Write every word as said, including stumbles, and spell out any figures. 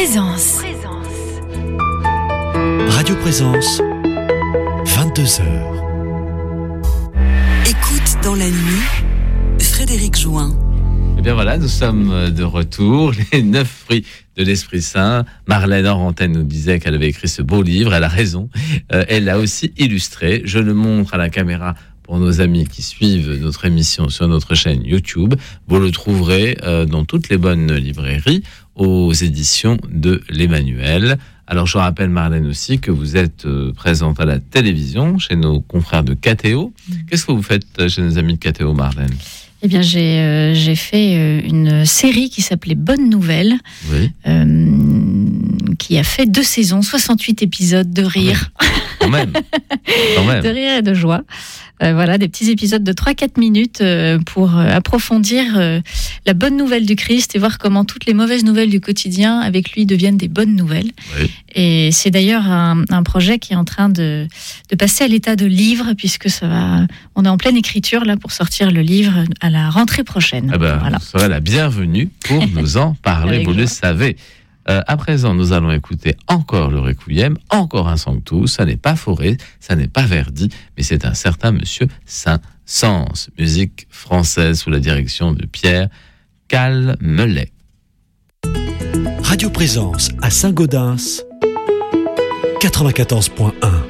Présence. Radio Présence, vingt-deux heures. Écoute dans la nuit, Frédéric Join. Eh bien voilà, nous sommes de retour, les neuf fruits de l'Esprit Saint. Marlène Orantène nous disait qu'elle avait écrit ce beau livre, elle a raison. Euh, elle l'a aussi illustré, je le montre à la caméra pour nos amis qui suivent notre émission sur notre chaîne YouTube. Vous le trouverez euh, dans toutes les bonnes librairies aux éditions de l'Emmanuel. Alors je rappelle Marlène aussi que vous êtes euh, présente à la télévision chez nos confrères de K T O. Qu'est-ce que vous faites chez nos amis de K T O, Marlène ? Eh bien, j'ai, euh, j'ai fait euh, une série qui s'appelait Bonnes Nouvelles, oui. euh, qui a fait deux saisons, soixante-huit épisodes de rire. Quand même. Quand même. De rire et de joie. Euh, voilà, des petits épisodes de trois à quatre minutes euh, pour euh, approfondir euh, la bonne nouvelle du Christ et voir comment toutes les mauvaises nouvelles du quotidien avec lui deviennent des bonnes nouvelles. Oui. Et c'est d'ailleurs un, un projet qui est en train de, de passer à l'état de livre, puisque ça va, on est en pleine écriture là pour sortir le livre à la rentrée prochaine. Eh ben, voilà. Vous serez la bienvenue pour nous en parler, Avec vous joie. le savez. Euh, à présent, nous allons écouter encore le Requiem, encore un Sanctus. Ça n'est pas Fauré, ça n'est pas Verdi, mais c'est un certain monsieur Saint-Saëns. Musique française sous la direction de Pierre Calmelet. Radio Présence à Saint-Gaudens, quatre-vingt-quatorze point un.